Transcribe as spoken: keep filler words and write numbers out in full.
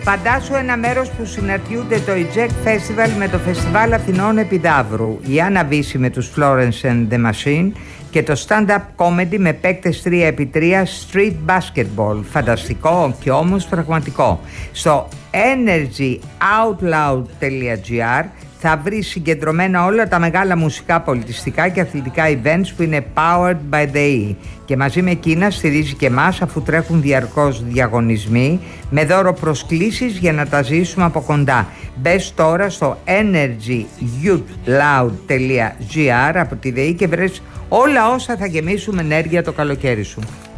Φαντάσου ένα μέρος που συναρτιούνται το Eject Festival με το Φεστιβάλ Αθηνών Επιδαύρου, η Άννα Βύση με τους Florence and the Machine και το stand-up comedy με παίκτες τρία επί τρία street basketball. Φανταστικό και όμως πραγματικό. Στο energyoutloud τελεία gr θα βρει συγκεντρωμένα όλα τα μεγάλα μουσικά, πολιτιστικά και αθλητικά events που είναι powered by the E. Και μαζί με εκείνα στηρίζει και εμάς, αφού τρέχουν διαρκώς διαγωνισμοί με δώρο προσκλήσεις για να τα ζήσουμε από κοντά. Μπες τώρα στο energyoutloud τελεία gr από τη ΔΕΗ και βρες όλα όσα θα γεμίσουν ενέργεια το καλοκαίρι σου.